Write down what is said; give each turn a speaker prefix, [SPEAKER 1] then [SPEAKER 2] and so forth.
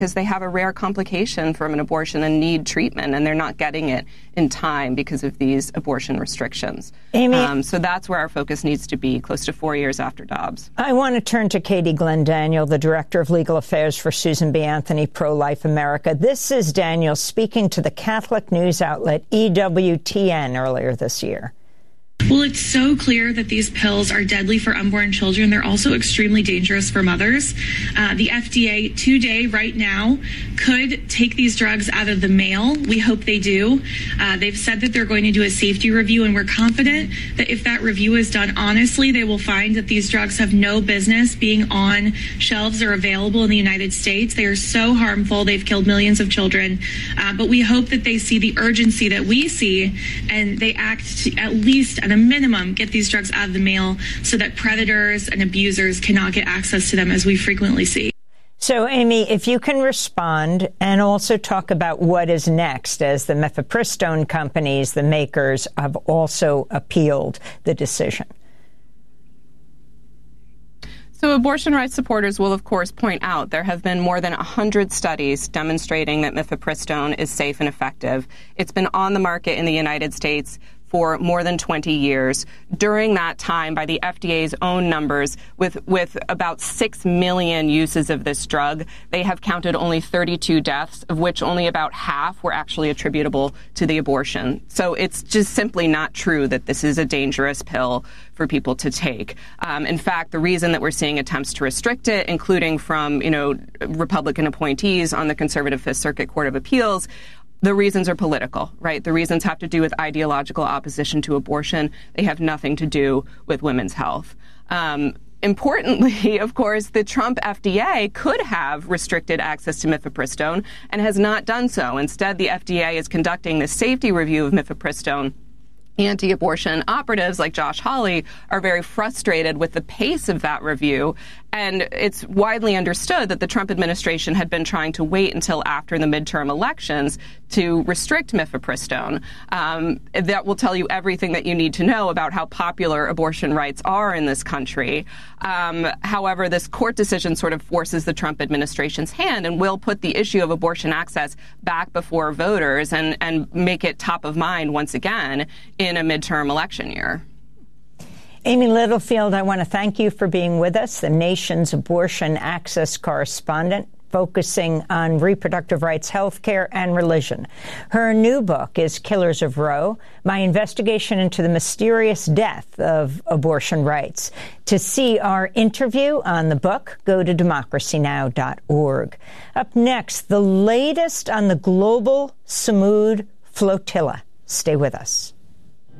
[SPEAKER 1] because they have a rare complication from an abortion and need treatment, and they're not getting it in time because of these abortion restrictions.
[SPEAKER 2] Amy,
[SPEAKER 1] so that's where our focus needs to be, close to 4 years after Dobbs.
[SPEAKER 2] I want to turn to Katie Glenn Daniel, the Director of Legal Affairs for Susan B. Anthony, Pro-Life America. This is Daniel speaking to the Catholic news outlet EWTN earlier this year.
[SPEAKER 3] Well, it's so clear that these pills are deadly for unborn children. They're also extremely dangerous for mothers. The FDA today, right now, could take these drugs out of the mail. We hope they do. They've said that they're going to do a safety review, and we're confident that if that review is done honestly, they will find that these drugs have no business being on shelves or available in the United States. They are so harmful. They've killed millions of children. But we hope that they see the urgency that we see, and they act to at least at a minimum get these drugs out of the mail so that predators and abusers cannot get access to them, as we frequently see.
[SPEAKER 2] So, Amy, if you can respond and also talk about what is next, as the mifepristone companies, the makers, have also appealed the decision.
[SPEAKER 1] So abortion rights supporters will, of course, point out there have been more than 100 studies demonstrating that mifepristone is safe and effective. It's been on the market in the United States for more than 20 years. During that time, by the FDA's own numbers, with about 6 million uses of this drug, they have counted only 32 deaths, of which only about half were actually attributable to the abortion. So it's just simply not true that this is a dangerous pill for people to take. In fact, the reason that we're seeing attempts to restrict it, including from, Republican appointees on the conservative Fifth Circuit Court of Appeals, the reasons are political, right? The reasons have to do with ideological opposition to abortion. They have nothing to do with women's health. Importantly, of course, the Trump FDA could have restricted access to mifepristone and has not done so. Instead, the FDA is conducting the safety review of mifepristone. Anti-abortion operatives like Josh Hawley are very frustrated with the pace of that review. And it's widely understood that the Trump administration had been trying to wait until after the midterm elections to restrict mifepristone. That will tell you everything that you need to know about how popular abortion rights are in this country. However, this court decision sort of forces the Trump administration's hand and will put the issue of abortion access back before voters and make it top of mind once again in a midterm election year.
[SPEAKER 2] Amy Littlefield, I want to thank you for being with us, the nation's abortion access correspondent, focusing on reproductive rights, health care, and religion. Her new book is Killers of Roe, my investigation into the mysterious death of abortion rights. To see our interview on the book, go to democracynow.org. Up next, the latest on the global Samud flotilla. Stay with us.